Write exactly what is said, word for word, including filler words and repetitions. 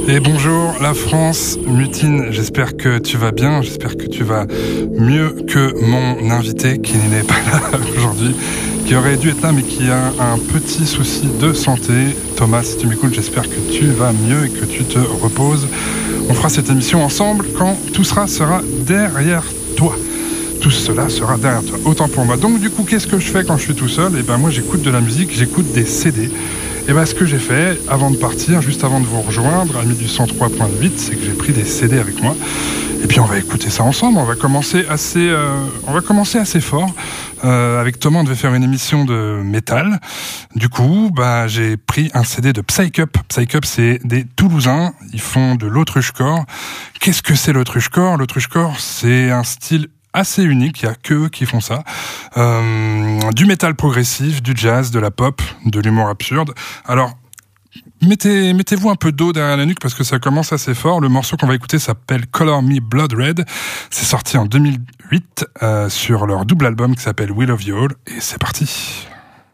Et bonjour la France, Mutine, j'espère que tu vas bien, j'espère que tu vas mieux que mon invité qui n'est pas là aujourd'hui, qui aurait dû être là mais qui a un petit souci de santé. Thomas, si tu m'écoutes, j'espère que tu vas mieux et que tu te reposes. On fera cette émission ensemble quand tout sera, sera derrière toi. Tout cela sera derrière toi, autant pour moi. Donc du coup, qu'est-ce que je fais quand je suis tout seul ? Eh ben moi j'écoute de la musique, j'écoute des C D. Et bien, ce que j'ai fait, avant de partir, juste avant de vous rejoindre, amis du cent trois point huit, c'est que j'ai pris des C D avec moi. Et puis, on va écouter ça ensemble. On va commencer assez, euh, on va commencer assez fort. Euh, avec Thomas, on devait faire une émission de métal. Du coup, bah, j'ai pris un C D de Psycup. Psycup, c'est des Toulousains. Ils font de l'autruche-core. Qu'est-ce que c'est l'autruche-core ? L'autruche-core, c'est un style assez unique, il n'y a que eux qui font ça. Euh, du métal progressif, du jazz, de la pop, de l'humour absurde. Alors, mettez, mettez-vous un peu d'eau derrière la nuque parce que ça commence assez fort. Le morceau qu'on va écouter s'appelle Color Me Blood Red. C'est sorti en deux mille huit euh, sur leur double album qui s'appelle We Love You All. Et c'est parti.